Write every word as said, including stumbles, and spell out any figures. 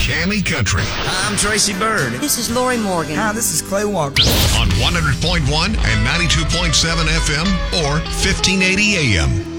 Cammy Country. I'm Tracy Bird. This is Lori Morgan. Hi, this is Clay Walker. On one hundred point one and ninety-two point seven F M or fifteen eighty A M.